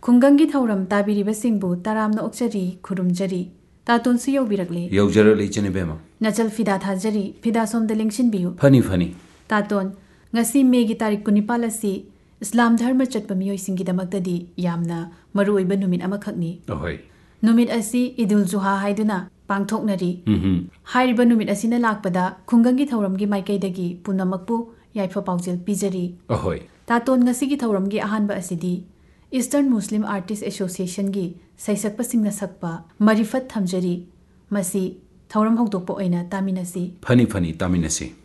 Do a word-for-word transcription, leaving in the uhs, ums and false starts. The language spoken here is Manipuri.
ꯈꯨꯡꯒꯪꯒꯤ ꯊꯧꯔꯝ ꯇꯥꯕꯤꯔꯤꯕꯁꯤꯡꯕꯨ ꯇꯔꯥꯝꯅ ꯑꯣꯛꯆꯔꯤ ꯈꯨꯔꯨꯝꯖꯔꯤ ꯇꯥꯇꯣꯟꯁꯨ ꯌꯧꯕꯤꯔꯛꯂꯤ ꯌꯧꯖꯔꯛꯂꯤ ꯏꯆꯟꯅꯨꯕꯦꯝꯃ ꯅꯆꯜ ꯐꯤꯗꯥ ꯊꯥꯖꯔꯤ ꯐꯤꯗꯥ ꯁꯣꯝꯗ ꯂꯦꯡꯁꯤꯟꯕꯤꯌꯨ ꯐꯅꯤ ꯐꯅꯤ ꯇꯥꯇꯣꯟ ꯉꯁꯤ ꯃꯦꯒꯤ ꯇꯥꯔꯤꯛ ꯀꯨꯟꯅꯤꯄꯥꯜ ꯑꯁꯤ ꯏꯁꯂꯥꯝ ꯙꯔꯃ ꯆꯠꯄ ꯃꯤꯑꯣꯏꯁꯤꯡꯒꯤꯗꯃꯛꯇꯗꯤ ꯌꯥꯝꯅ ꯃꯔꯨꯑꯣꯏꯕ ꯅꯨꯃꯤꯠ ꯑꯃꯈꯛꯅꯤ ꯑꯍꯣꯏ ꯅꯨꯃꯤꯠ ꯑꯁꯤ ꯏꯗꯨꯜ ꯖꯨꯍꯥ ꯍꯥꯏꯗꯨꯅ ꯄꯥꯡꯊꯣꯛꯅꯔꯤ ꯎꯝꯍꯨꯝ ꯍꯥꯏꯔꯤꯕ ꯅꯨꯃꯤꯠ ꯑꯁꯤꯅ ꯂꯥꯛꯄꯗ ꯈꯨꯡꯒꯪꯒꯤ ꯊꯧꯔꯝꯒꯤ ꯃꯥꯏꯀꯩꯗꯒꯤ ꯄꯨꯝꯅꯃꯛꯄꯨ ꯌꯥꯏꯐ ꯄꯥꯎꯖꯦꯜ ꯄꯤꯖꯔꯤ ꯑꯍꯣꯏ ꯇꯥꯇꯣꯟ ꯉꯁꯤꯒꯤ ꯊꯧꯔꯝꯒꯤ ꯑꯍꯥꯟꯕ ꯑꯁꯤꯗꯤ ꯏꯁꯇꯔꯟ ꯃꯨꯁꯂꯤꯝ ꯑꯥꯔꯇꯤꯁ ꯑꯦꯁꯣꯁꯤꯌꯦꯁꯟꯒꯤ ꯁꯩꯁꯛꯄꯁꯤꯡꯅ ꯁꯛꯄ ꯃꯔꯤꯐꯠ ꯊꯝꯖꯔꯤ ꯃꯁꯤ ꯊꯧꯔꯝ ꯍꯧꯗꯣꯛꯄ ꯑꯣꯏꯅ ꯇꯥꯃꯤꯟꯅꯁꯤ ꯐꯅꯤ ꯐꯅꯤ ꯇꯥꯃꯤꯟꯅꯁꯤ